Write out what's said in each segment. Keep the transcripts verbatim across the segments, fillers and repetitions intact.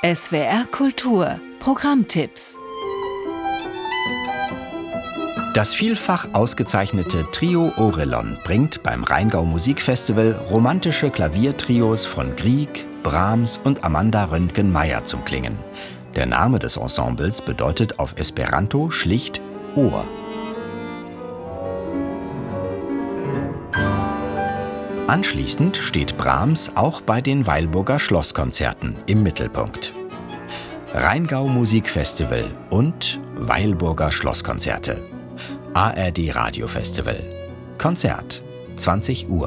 S W R Kultur Programmtipps. Das vielfach ausgezeichnete Trio Orelon bringt beim Rheingau Musikfestival romantische Klaviertrios von Grieg, Brahms und Amanda Röntgen-Meyer zum Klingen. Der Name des Ensembles bedeutet auf Esperanto schlicht Ohr. Anschließend steht Brahms auch bei den Weilburger Schlosskonzerten im Mittelpunkt. Rheingau Musikfestival und Weilburger Schlosskonzerte. A R D Radiofestival. Konzert, zwanzig Uhr.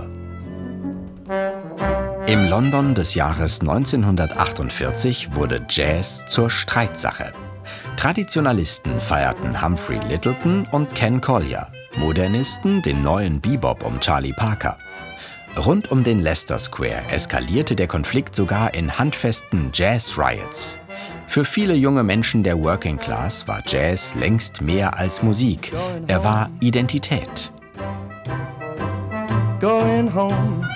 Im London des Jahres neunzehnhundertachtundvierzig wurde Jazz zur Streitsache. Traditionalisten feierten Humphrey Lyttelton und Ken Collier, Modernisten den neuen Bebop um Charlie Parker. Rund um den Leicester Square eskalierte der Konflikt sogar in handfesten Jazz-Riots. Für viele junge Menschen der Working Class war Jazz längst mehr als Musik. Er war Identität. Going home.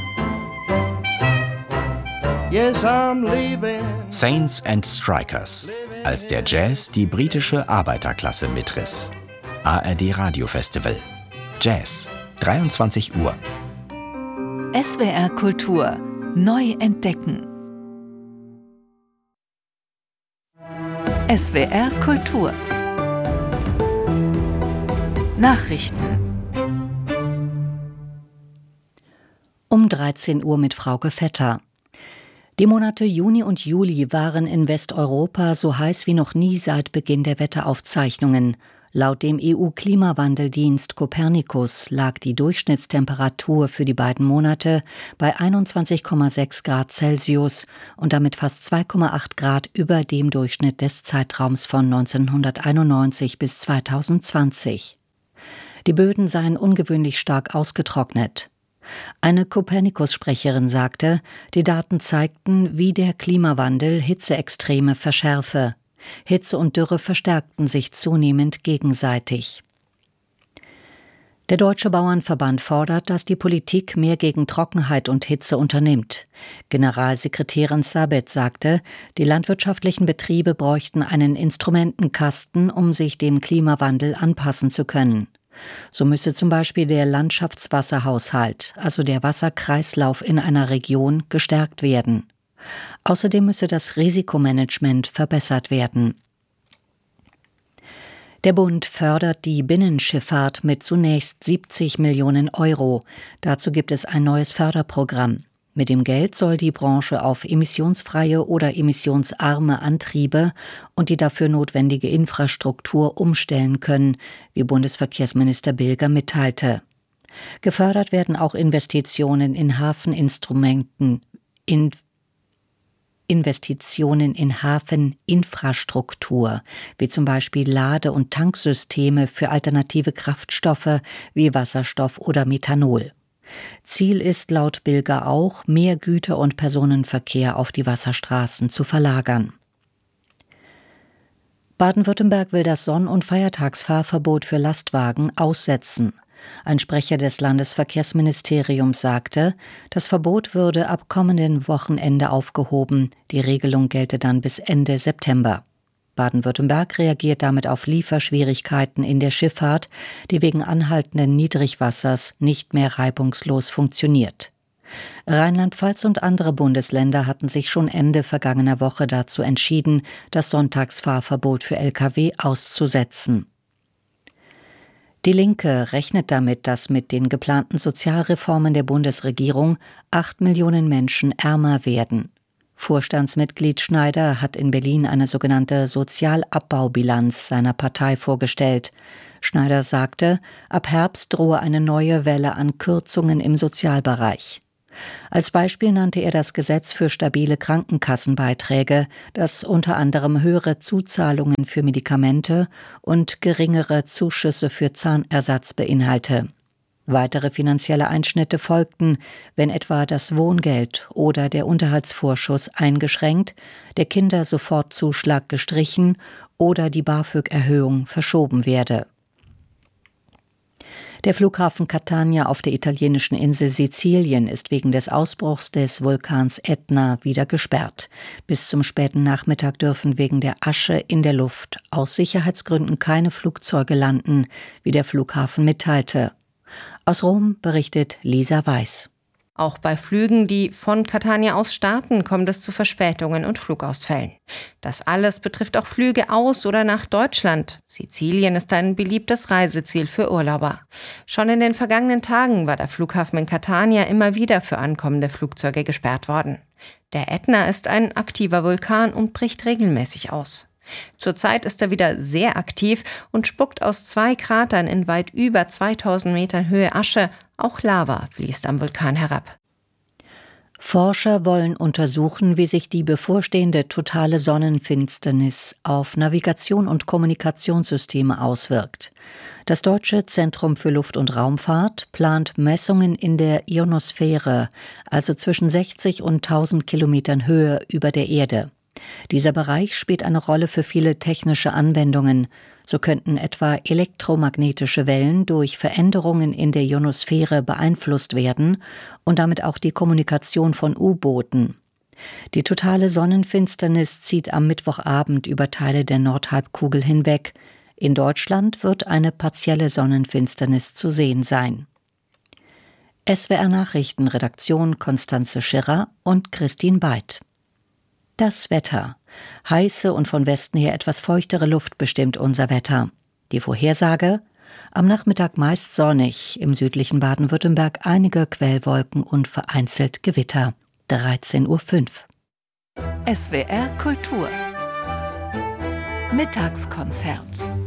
Yes, I'm leaving. Saints and Strikers, als der Jazz die britische Arbeiterklasse mitriss. A R D Radiofestival. Jazz, dreiundzwanzig Uhr. S W R Kultur neu entdecken. S W R Kultur Nachrichten um dreizehn Uhr mit Frauke Vetter. Die Monate Juni und Juli waren in Westeuropa so heiß wie noch nie seit Beginn der Wetteraufzeichnungen. Laut dem E U-Klimawandeldienst Copernicus lag die Durchschnittstemperatur für die beiden Monate bei einundzwanzig Komma sechs Grad Celsius und damit fast zwei Komma acht Grad über dem Durchschnitt des Zeitraums von neunzehnhunderteinundneunzig bis zweitausendzwanzig. Die Böden seien ungewöhnlich stark ausgetrocknet. Eine Copernicus-Sprecherin sagte, die Daten zeigten, wie der Klimawandel Hitzeextreme verschärfe. Hitze und Dürre verstärkten sich zunehmend gegenseitig. Der Deutsche Bauernverband fordert, dass die Politik mehr gegen Trockenheit und Hitze unternimmt. Generalsekretärin Sabet sagte, die landwirtschaftlichen Betriebe bräuchten einen Instrumentenkasten, um sich dem Klimawandel anpassen zu können. So müsse zum Beispiel der Landschaftswasserhaushalt, also der Wasserkreislauf in einer Region, gestärkt werden. Außerdem müsse das Risikomanagement verbessert werden. Der Bund fördert die Binnenschifffahrt mit zunächst siebzig Millionen Euro. Dazu gibt es ein neues Förderprogramm. Mit dem Geld soll die Branche auf emissionsfreie oder emissionsarme Antriebe und die dafür notwendige Infrastruktur umstellen können, wie Bundesverkehrsminister Bilger mitteilte. Gefördert werden auch Investitionen in Hafeninstrumenten, in Investitionen in Hafeninfrastruktur, wie zum Beispiel Lade- und Tanksysteme für alternative Kraftstoffe wie Wasserstoff oder Methanol. Ziel ist laut Bilger auch, mehr Güter- und Personenverkehr auf die Wasserstraßen zu verlagern. Baden-Württemberg will das Sonn- und Feiertagsfahrverbot für Lastwagen aussetzen. Ein Sprecher des Landesverkehrsministeriums sagte, das Verbot würde ab kommenden Wochenende aufgehoben. Die Regelung gelte dann bis Ende September. Baden-Württemberg reagiert damit auf Lieferschwierigkeiten in der Schifffahrt, die wegen anhaltenden Niedrigwassers nicht mehr reibungslos funktioniert. Rheinland-Pfalz und andere Bundesländer hatten sich schon Ende vergangener Woche dazu entschieden, das Sonntagsfahrverbot für L K W auszusetzen. Die Linke rechnet damit, dass mit den geplanten Sozialreformen der Bundesregierung acht Millionen Menschen ärmer werden. Vorstandsmitglied Schneider hat in Berlin eine sogenannte Sozialabbaubilanz seiner Partei vorgestellt. Schneider sagte, ab Herbst drohe eine neue Welle an Kürzungen im Sozialbereich. Als Beispiel nannte er das Gesetz für stabile Krankenkassenbeiträge, das unter anderem höhere Zuzahlungen für Medikamente und geringere Zuschüsse für Zahnersatz beinhalte. Weitere finanzielle Einschnitte folgten, wenn etwa das Wohngeld oder der Unterhaltsvorschuss eingeschränkt, der Kindersofortzuschlag gestrichen oder die BAföG-Erhöhung verschoben werde. Der Flughafen Catania auf der italienischen Insel Sizilien ist wegen des Ausbruchs des Vulkans Ätna wieder gesperrt. Bis zum späten Nachmittag dürfen wegen der Asche in der Luft aus Sicherheitsgründen keine Flugzeuge landen, wie der Flughafen mitteilte. Aus Rom berichtet Lisa Weiß. Auch bei Flügen, die von Catania aus starten, kommt es zu Verspätungen und Flugausfällen. Das alles betrifft auch Flüge aus oder nach Deutschland. Sizilien ist ein beliebtes Reiseziel für Urlauber. Schon in den vergangenen Tagen war der Flughafen in Catania immer wieder für ankommende Flugzeuge gesperrt worden. Der Ätna ist ein aktiver Vulkan und bricht regelmäßig aus. Zurzeit ist er wieder sehr aktiv und spuckt aus zwei Kratern in weit über zweitausend Metern Höhe Asche. Auch Lava fließt am Vulkan herab. Forscher wollen untersuchen, wie sich die bevorstehende totale Sonnenfinsternis auf Navigation und Kommunikationssysteme auswirkt. Das Deutsche Zentrum für Luft- und Raumfahrt plant Messungen in der Ionosphäre, also zwischen sechzig und tausend Kilometern Höhe über der Erde. Dieser Bereich spielt eine Rolle für viele technische Anwendungen. So könnten etwa elektromagnetische Wellen durch Veränderungen in der Ionosphäre beeinflusst werden und damit auch die Kommunikation von U-Booten. Die totale Sonnenfinsternis zieht am Mittwochabend über Teile der Nordhalbkugel hinweg. In Deutschland wird eine partielle Sonnenfinsternis zu sehen sein. S W R Nachrichten, Redaktion Konstanze Schirrer und Christine Beid. Das Wetter. Heiße und von Westen her etwas feuchtere Luft bestimmt unser Wetter. Die Vorhersage: am Nachmittag meist sonnig, im südlichen Baden-Württemberg einige Quellwolken und vereinzelt Gewitter. dreizehn Uhr fünf. S W R Kultur. Mittagskonzert.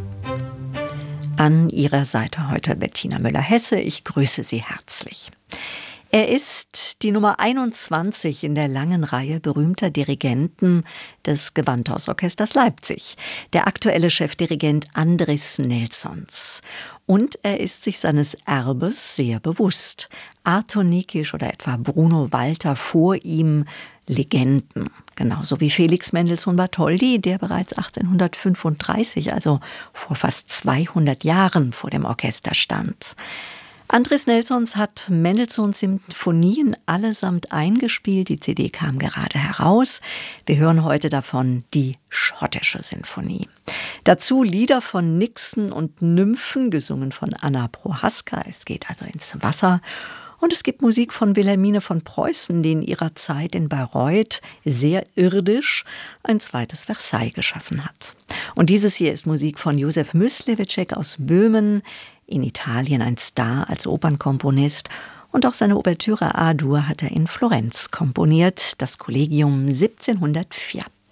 An Ihrer Seite heute Bettina Müller-Hesse. Ich grüße Sie herzlich. Er ist die Nummer einundzwanzig in der langen Reihe berühmter Dirigenten des Gewandhausorchesters Leipzig, der aktuelle Chefdirigent Andris Nelsons. Und er ist sich seines Erbes sehr bewusst. Arthur Nikisch oder etwa Bruno Walter vor ihm Legenden. Genauso wie Felix Mendelssohn Bartholdy, der bereits achtzehnhundertfünfunddreißig, also vor fast zweihundert Jahren, vor dem Orchester stand. Andris Nelsons hat Mendelssohns Sinfonien allesamt eingespielt. Die C D kam gerade heraus. Wir hören heute davon die schottische Sinfonie. Dazu Lieder von Nixen und Nymphen, gesungen von Anna Prohaska. Es geht also ins Wasser. Und es gibt Musik von Wilhelmine von Preußen, die in ihrer Zeit in Bayreuth sehr irdisch ein zweites Versailles geschaffen hat. Und dieses hier ist Musik von Józef Myslewitschek aus Böhmen, in Italien ein Star als Opernkomponist, und auch seine Ouvertüre A-Dur hat er in Florenz komponiert, das Kollegium siebzehnhundertvier.